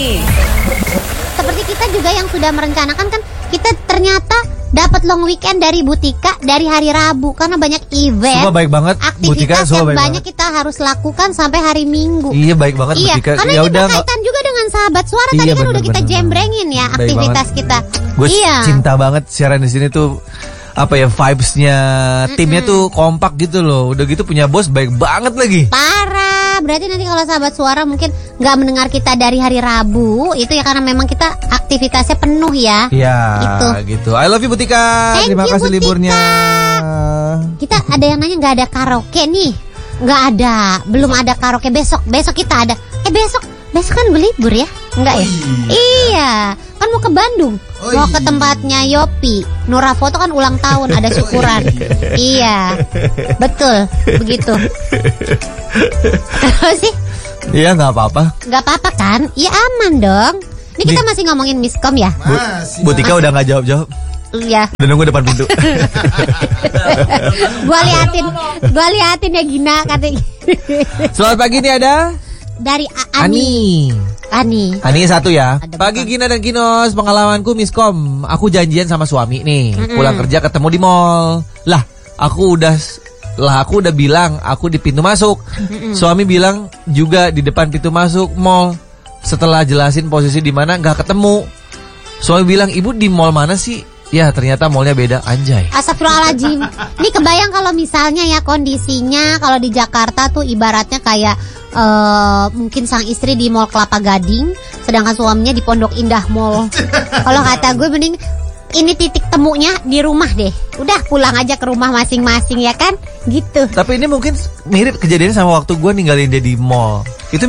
Seperti kita juga yang sudah merencanakan kan, kita ternyata dapat long weekend dari Butika dari hari Rabu karena banyak event. Semua baik banget. Aktivitas Butika, yang baik banyak banget. kita harus lakukan sampai hari Minggu. Iya baik banget Iya, Butika. karena Ya ini udah berkaitan juga dengan sahabat suara. Tadi Iya, kan udah kita bener. jembrengin ya Baik aktivitas banget. kita. Gue Iya. cinta banget siaran di sini tuh. Apa ya, vibes-nya timnya tuh kompak gitu loh. Udah gitu punya bos baik banget lagi. Parah. Berarti nanti kalau sahabat suara mungkin nggak mendengar kita dari hari Rabu, itu ya karena memang kita aktivitasnya penuh ya. Iya Itu. gitu. I love you Butika. Thank Terima you, kasih Butika. liburnya. Kita ada yang nanya nggak ada karaoke nih. Nggak ada, belum ada karaoke. Besok kita ada. Besok kan berlibur ya? Enggak ya? Iya, kan mau ke Bandung. Mau ke tempatnya Yopi. Nura Foto kan ulang tahun, ada syukuran. Iya, betul, begitu. Apa sih? Iya nggak apa-apa. Nggak apa-apa kan? Iya aman dong. Ini kita masih ngomongin miskom ya? Butika udah nggak jawab. Iya. Udah nunggu depan pintu. Gua liatin ya Gina katanya. Selamat pagi nih ada Dari Ani. Ani satu ya. Ada Pagi Gina dan Kinos, pengalamanku miskom. Aku janjian sama suami nih. Pulang kerja ketemu di mall. Lah, aku udah bilang aku di pintu masuk. Suami bilang juga di depan pintu masuk mall. Setelah jelasin posisi di mana nggak ketemu. Suami bilang, "Ibu di mall mana sih?" Ya, ternyata mallnya beda, anjay. Astagfirullahaladzim. Ini kebayang kalau misalnya ya kondisinya kalau di Jakarta tuh ibaratnya kayak mungkin sang istri di Mall Kelapa Gading, sedangkan suaminya di Pondok Indah Mall. Kalau kata gue mending ini titik temunya di rumah deh. Udah pulang aja ke rumah masing-masing ya kan? Gitu. Tapi ini mungkin mirip kejadiannya sama waktu gue ninggalin dia di mall. Itu